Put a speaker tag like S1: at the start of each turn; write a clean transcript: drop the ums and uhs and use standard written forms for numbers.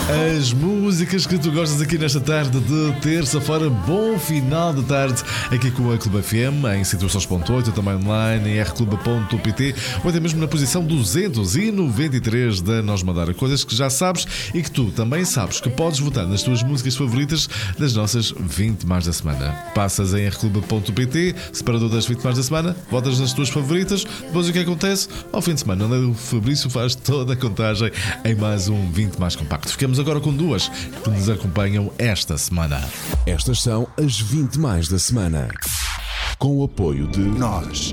S1: As músicas que tu gostas aqui nesta tarde de terça-feira. Bom final de tarde aqui com a Clube FM em 102.8, também online em rclube.pt ou até mesmo na posição 293 da Nós Mandar. Coisas que já sabes e que tu também sabes que podes votar nas tuas músicas favoritas das nossas 20 mais da semana. Passas em rclube.pt, separador das 20 mais da semana, votas nas tuas favoritas. Depois o que acontece? Ao fim de semana, o Fabrício faz toda a contagem em mais um 20 mais compacto. Ficamos agora com duas que nos acompanham esta semana.
S2: Estas são as 20 mais da semana. Com o apoio de
S3: Nós.